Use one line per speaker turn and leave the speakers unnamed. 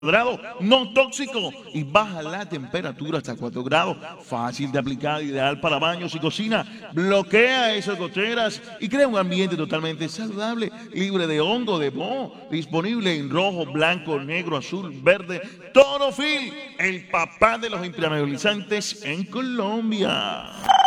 grados, no tóxico y baja la temperatura hasta 4 grados. Fácil de aplicar, ideal para baños y cocina. Bloquea esas goteras y crea un ambiente totalmente saludable, libre de hongo, de moho. Disponible en rojo, blanco, negro, azul, verde. Torofil, el papá de los impermeabilizantes en Colombia.